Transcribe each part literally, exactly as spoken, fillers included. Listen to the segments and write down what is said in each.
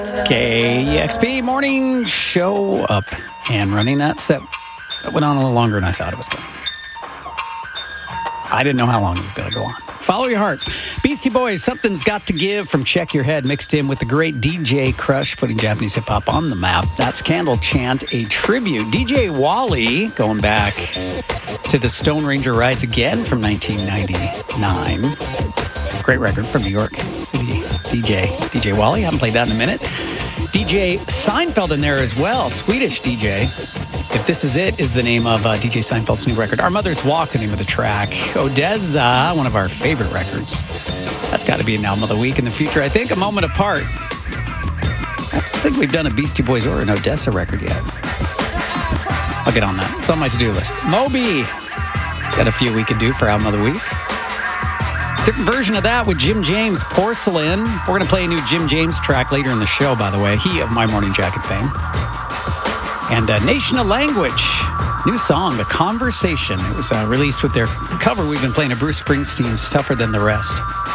K E X P morning show up and running. That set that went on a little longer than I thought it was going to. I didn't know how long it was going to go on. Follow your heart. Beastie Boys, Something's Got to Give from Check Your Head, mixed in with the great D J Crush, putting Japanese hip-hop on the map. That's Candle Chant, a tribute. D J Wally, going back to the Stone Ranger Rides Again from nineteen ninety-nine. Great record from New York City. D J, D J Wally, haven't played that in a minute. D J Seinfeld in there as well, Swedish D J. If This Is It is the name of uh, D J Seinfeld's new record. Our Mother's Walk, the name of the track. Odessa, one of our favorite records. That's got to be an album of the week in the future. I think A Moment Apart. I don't think we've done a Beastie Boys or an Odessa record yet. I'll get on that. It's on my to-do list. Moby. It's got a few we could do for album of the week. Different version of that with Jim James, Porcelain. We're going to play a new Jim James track later in the show, by the way. He of My Morning Jacket fame. And uh, Nation of Language, new song, The Conversation. It was uh, released with their cover we've been playing of Bruce Springsteen's Tougher Than the Rest.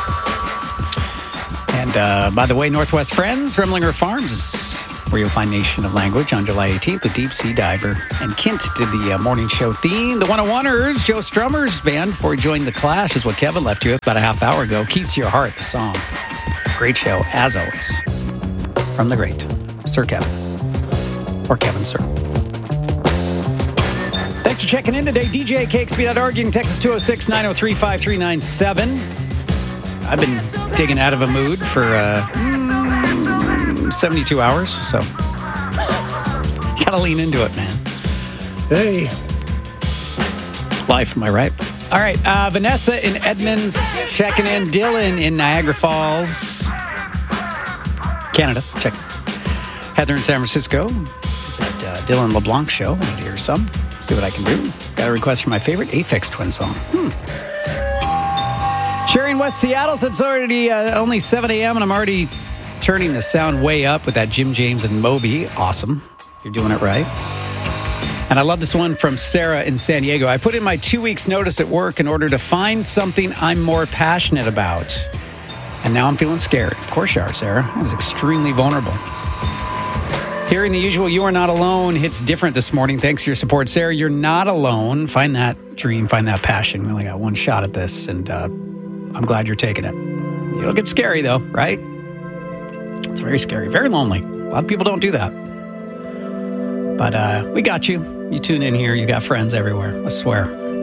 And uh, by the way, Northwest Friends, Remlinger Farms, where you'll find Nation of Language on July eighteenth with Deep Sea Diver. And Kint did the uh, morning show theme. The one oh oneers, Joe Strummer's band, before he joined The Clash, is what Kevin left you with about a half hour ago. Keys to Your Heart, the song. Great show, as always. From the great Sir Kevin. Or Kevin, sir. Thanks for checking in today. D J K X P dot org. You can text us two oh six, nine oh three, five three nine seven. I've been digging out of a mood for uh, mm, seventy-two hours, so gotta lean into it, man. Hey. Life, am I right? All right, uh, Vanessa in Edmonds checking in. Dylan in Niagara Falls, Canada, check. Heather in San Francisco. That uh, Dylan LeBlanc show. I need to hear some. See what I can do. Got a request for my favorite Aphex Twin song. Hmm. Sherry in West Seattle said it's already uh, only seven a.m. and I'm already turning the sound way up with that Jim James and Moby. Awesome. You're doing it right. And I love this one from Sarah in San Diego. I put in my two weeks notice at work in order to find something I'm more passionate about. And now I'm feeling scared. Of course you are, Sarah. I was extremely vulnerable. Hearing the usual You Are Not Alone hits different this morning. Thanks for your support, Sarah. You're not alone. Find that dream, find that passion. We only got one shot at this, and uh, I'm glad you're taking it. It'll get scary, though, right? It's very scary, very lonely. A lot of people don't do that. But uh, we got you. You tune in here. You got friends everywhere, I swear.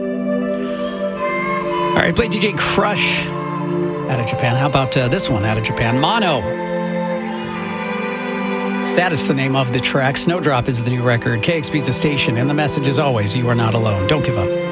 All right, play D J Crush out of Japan. How about uh, this one out of Japan? Mono. Status, the name of the track. Snowdrop is the new record. K X P's the station, and the message is always, you are not alone. Don't give up.